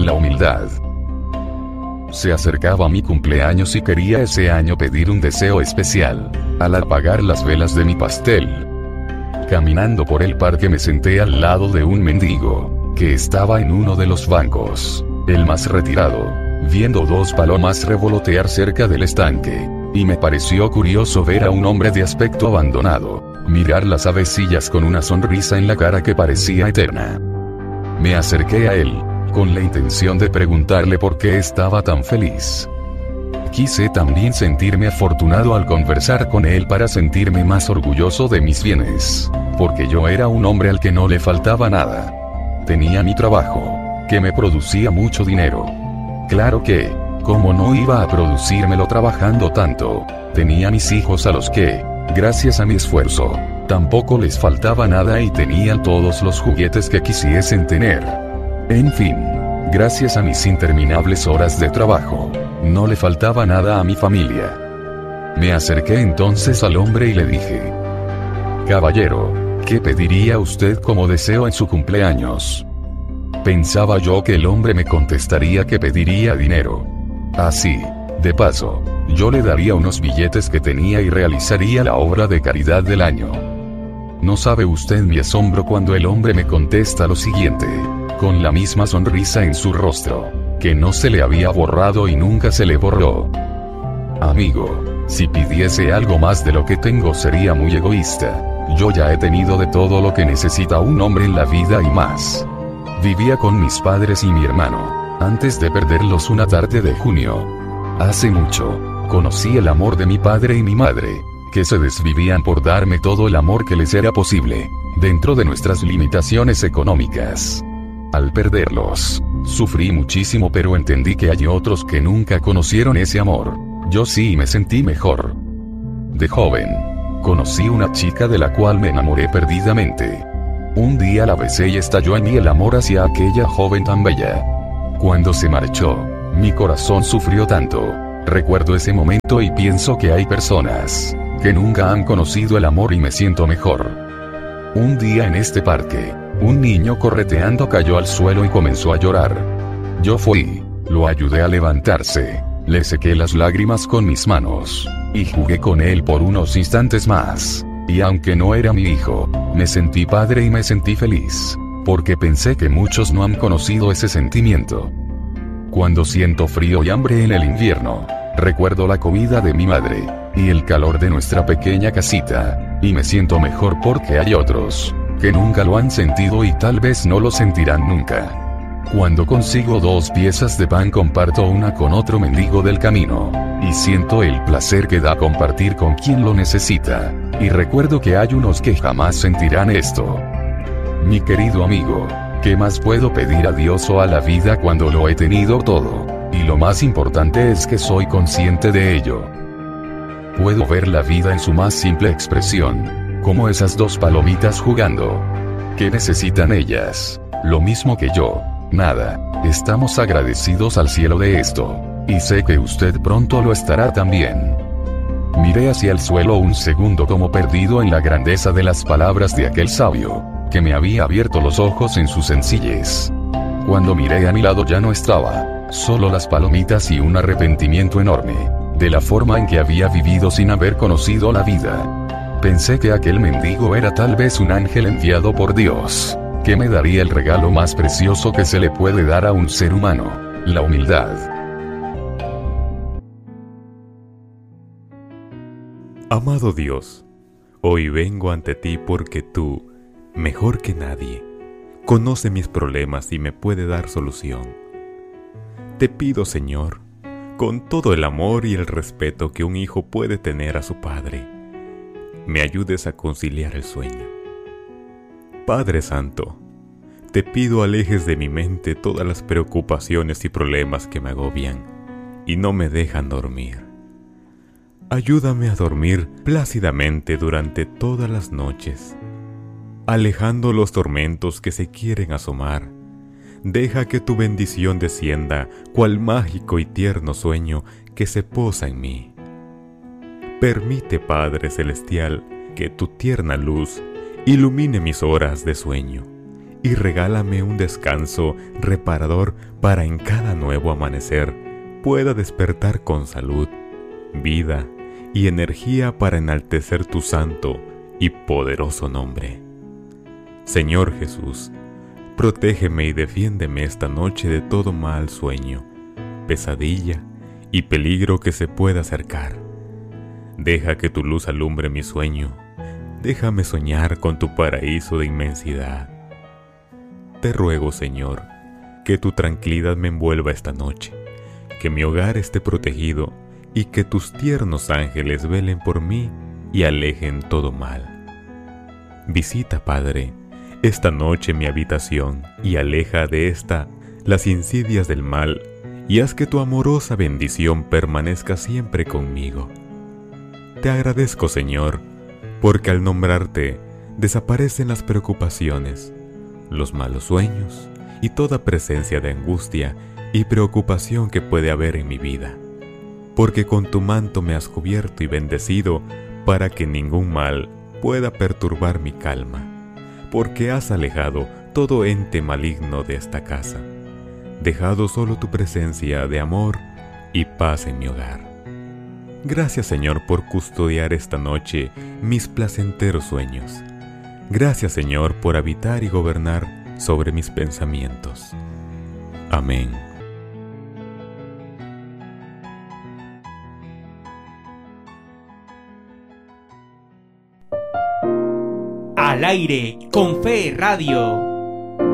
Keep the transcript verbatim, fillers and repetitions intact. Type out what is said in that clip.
la humildad. Se acercaba mi cumpleaños y quería ese año pedir un deseo especial. Al apagar las velas de mi pastel, caminando por el parque me senté al lado de un mendigo, que estaba en uno de los bancos, el más retirado, viendo dos palomas revolotear cerca del estanque, y me pareció curioso ver a un hombre de aspecto abandonado, mirar las avecillas con una sonrisa en la cara que parecía eterna. Me acerqué a él, con la intención de preguntarle por qué estaba tan feliz. Quise también sentirme afortunado al conversar con él para sentirme más orgulloso de mis bienes, porque yo era un hombre al que no le faltaba nada. Tenía mi trabajo, que me producía mucho dinero. Claro que, como no iba a producírmelo trabajando tanto, tenía mis hijos a los que, gracias a mi esfuerzo, tampoco les faltaba nada y tenían todos los juguetes que quisiesen tener. En fin, gracias a mis interminables horas de trabajo, no le faltaba nada a mi familia. Me acerqué entonces al hombre y le dije: «Caballero, ¿qué pediría usted como deseo en su cumpleaños?». Pensaba yo que el hombre me contestaría que pediría dinero. Así, de paso, yo le daría unos billetes que tenía y realizaría la obra de caridad del año. No sabe usted mi asombro cuando el hombre me contesta lo siguiente, con la misma sonrisa en su rostro, que no se le había borrado y nunca se le borró: «Amigo, si pidiese algo más de lo que tengo sería muy egoísta. Yo ya he tenido de todo lo que necesita un hombre en la vida y más. Vivía con mis padres y mi hermano, antes de perderlos una tarde de junio. Hace mucho, conocí el amor de mi padre y mi madre, que se desvivían por darme todo el amor que les era posible, dentro de nuestras limitaciones económicas. Al perderlos, sufrí muchísimo, pero entendí que hay otros que nunca conocieron ese amor. Yo sí me sentí mejor. De joven, conocí una chica de la cual me enamoré perdidamente. Un día la besé y estalló en mí el amor hacia aquella joven tan bella. Cuando se marchó, mi corazón sufrió tanto. Recuerdo ese momento y pienso que hay personas que nunca han conocido el amor y me siento mejor. Un día en este parque, un niño correteando cayó al suelo y comenzó a llorar. Yo fui, lo ayudé a levantarse, le sequé las lágrimas con mis manos, y jugué con él por unos instantes más. Y aunque no era mi hijo, me sentí padre y me sentí feliz, porque pensé que muchos no han conocido ese sentimiento. Cuando siento frío y hambre en el invierno, recuerdo la comida de mi madre, y el calor de nuestra pequeña casita, y me siento mejor porque hay otros que nunca lo han sentido y tal vez no lo sentirán nunca. Cuando consigo dos piezas de pan comparto una con otro mendigo del camino, y siento el placer que da compartir con quien lo necesita, y recuerdo que hay unos que jamás sentirán esto. Mi querido amigo, ¿qué más puedo pedir a Dios o a la vida cuando lo he tenido todo? Y lo más importante es que soy consciente de ello. Puedo ver la vida en su más simple expresión, como esas dos palomitas jugando. ¿Qué necesitan ellas? Lo mismo que yo, nada. Estamos agradecidos al cielo de esto, y sé que usted pronto lo estará también. Miré hacia el suelo un segundo como perdido en la grandeza de las palabras de aquel sabio, que me había abierto los ojos en su sencillez. Cuando miré a mi lado ya no estaba, solo las palomitas y un arrepentimiento enorme, de la forma en que había vivido sin haber conocido la vida. Pensé que aquel mendigo era tal vez un ángel enviado por Dios, que me daría el regalo más precioso que se le puede dar a un ser humano, la humildad. Amado Dios, hoy vengo ante ti porque tú, mejor que nadie, conoce mis problemas y me puede dar solución. Te pido, Señor, con todo el amor y el respeto que un hijo puede tener a su padre, me ayudes a conciliar el sueño. Padre Santo, te pido alejes de mi mente todas las preocupaciones y problemas que me agobian y no me dejan dormir. Ayúdame a dormir plácidamente durante todas las noches, alejando los tormentos que se quieren asomar. Deja que tu bendición descienda, cual mágico y tierno sueño que se posa en mí. Permite, Padre Celestial, que tu tierna luz ilumine mis horas de sueño y regálame un descanso reparador para en cada nuevo amanecer pueda despertar con salud, vida y energía para enaltecer tu santo y poderoso nombre. Señor Jesús, protégeme y defiéndeme esta noche de todo mal sueño, pesadilla y peligro que se pueda acercar. Deja que tu luz alumbre mi sueño, déjame soñar con tu paraíso de inmensidad. Te ruego, Señor, que tu tranquilidad me envuelva esta noche, que mi hogar esté protegido y que tus tiernos ángeles velen por mí y alejen todo mal. Visita, Padre, esta noche mi habitación y aleja de esta las insidias del mal y haz que tu amorosa bendición permanezca siempre conmigo. Te agradezco, Señor, porque al nombrarte desaparecen las preocupaciones, los malos sueños y toda presencia de angustia y preocupación que puede haber en mi vida, porque con tu manto me has cubierto y bendecido para que ningún mal pueda perturbar mi calma, porque has alejado todo ente maligno de esta casa, dejado solo tu presencia de amor y paz en mi hogar. Gracias, Señor, por custodiar esta noche mis placenteros sueños. Gracias, Señor, por habitar y gobernar sobre mis pensamientos. Amén. Al aire con Fe Radio.